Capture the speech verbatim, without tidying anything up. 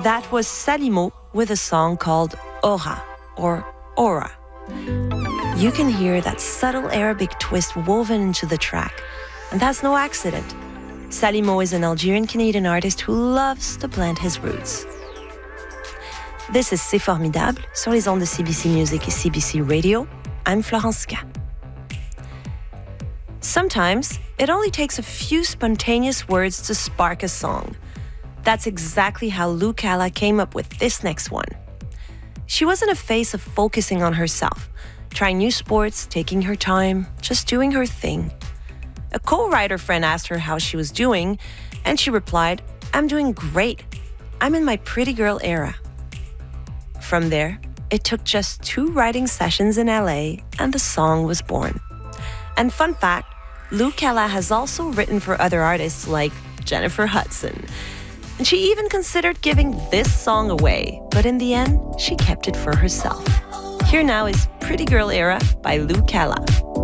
That was Salimo with a song called Aura, or Aura. You can hear that subtle Arabic twist woven into the track, and that's no accident. Salimo is an Algerian-Canadian artist who loves to plant his roots. This is C'est Formidable sur les ondes de C B C Music et C B C Radio. I'm Florence Ka. Sometimes, it only takes a few spontaneous words to spark a song. That's exactly how Lou Cala came up with this next one. She wasn't a face of focusing on herself, trying new sports, taking her time, just doing her thing. A co-writer friend asked her how she was doing, and she replied, "I'm doing great. I'm in my pretty girl era." From there, it took just two writing sessions in L A, and the song was born. And fun fact, Lou Cala has also written for other artists like Jennifer Hudson. And she even considered giving this song away, but in the end, she kept it for herself. Here now is Pretty Girl Era by Lou Cala.